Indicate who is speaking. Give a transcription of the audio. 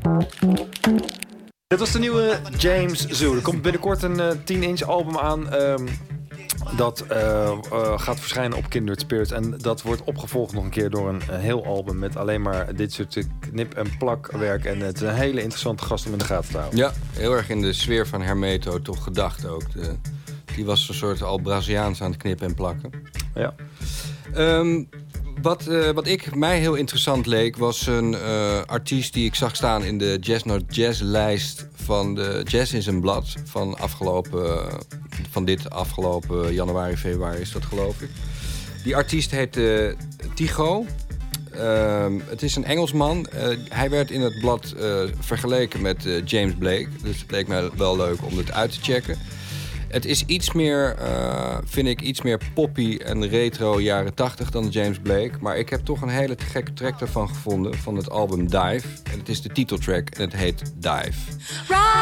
Speaker 1: Dit was de nieuwe James Zoo. Er komt binnenkort een 10-inch album aan. Dat gaat verschijnen op Kindred Spirits. En dat wordt opgevolgd nog een keer door een heel album met alleen maar dit soort knip- en plakwerk. En het is een hele interessante gast om in de gaten te houden.
Speaker 2: Ja, heel erg in de sfeer van Hermeto toch gedacht ook. Die was een soort al Braziliaans aan het knippen en plakken.
Speaker 1: Ja.
Speaker 2: Wat mij heel interessant leek, was een artiest die ik zag staan in de Jazz Not Jazz lijst van de Jazz in zijn blad van dit afgelopen januari, februari is dat, geloof ik. Die artiest heet Tycho. Het is een Engelsman. Hij werd in het blad vergeleken met James Blake. Dus het leek mij wel leuk om het uit te checken. Het is iets meer, vind ik, iets meer poppy en retro jaren 80 dan James Blake. Maar ik heb toch een hele gekke track daarvan gevonden, van het album Dive. En het is de titeltrack en het heet Dive.